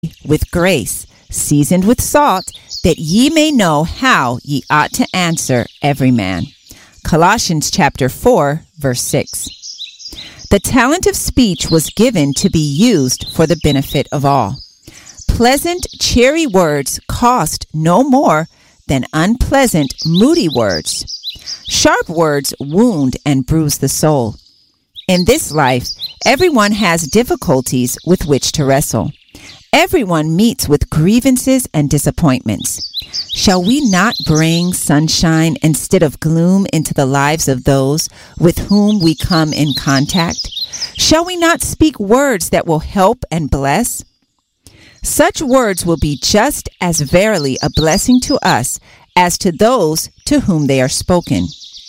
with grace, seasoned with salt, that ye may know how ye ought to answer every man. Colossians chapter 4, verse 6. The talent of speech was given to be used for the benefit of all. Pleasant, cheery words cost no more than unpleasant, moody words. Sharp words wound and bruise the soul. In this life, everyone has difficulties with which to wrestle. Everyone meets with grievances and disappointments. Shall we not bring sunshine instead of gloom into the lives of those with whom we come in contact? Shall we not speak words that will help and bless? Such words will be just as verily a blessing to us as to those to whom they are spoken.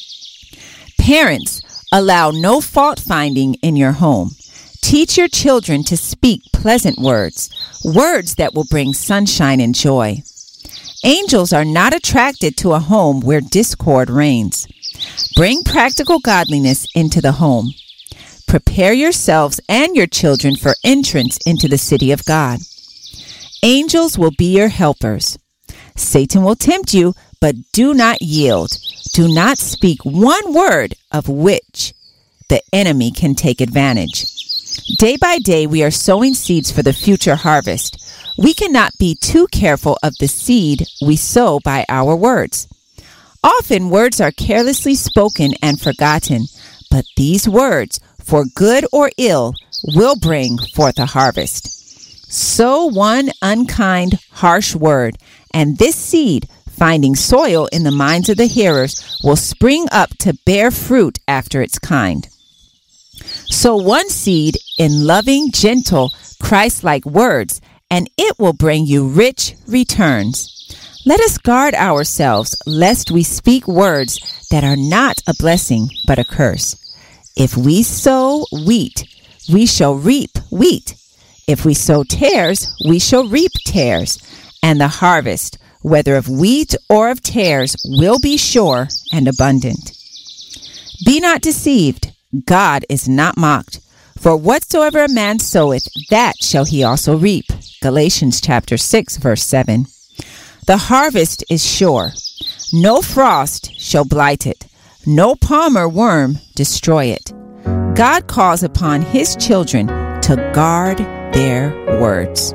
Parents, allow no fault-finding in your home. Teach your children to speak pleasant words, words that will bring sunshine and joy. Angels are not attracted to a home where discord reigns. Bring practical godliness into the home. Prepare yourselves and your children for entrance into the city of God. Angels will be your helpers. Satan will tempt you, but do not yield. Do not speak one word of which the enemy can take advantage. Day by day, we are sowing seeds for the future harvest. We cannot be too careful of the seed we sow by our words. Often words are carelessly spoken and forgotten, but these words, for good or ill, will bring forth a harvest. Sow one unkind, harsh word, and this seed, finding soil in the minds of the hearers, will spring up to bear fruit after its kind. Sow one seed in loving, gentle, Christ-like words, and it will bring you rich returns. Let us guard ourselves, lest we speak words that are not a blessing, but a curse. If we sow wheat, we shall reap wheat. If we sow tares, we shall reap tares. And the harvest, whether of wheat or of tares, will be sure and abundant. Be not deceived. God is not mocked. For whatsoever a man soweth, that shall he also reap. Galatians chapter 6, verse 7. The harvest is sure. No frost shall blight it. No palm or worm destroy it. God calls upon his children to guard their words.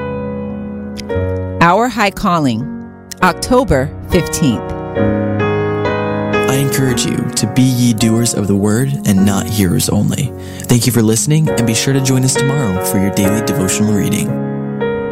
Our High Calling, October 15th. I encourage you to be ye doers of the word and not hearers only. Thank you for listening, and be sure to join us tomorrow for your daily devotional reading.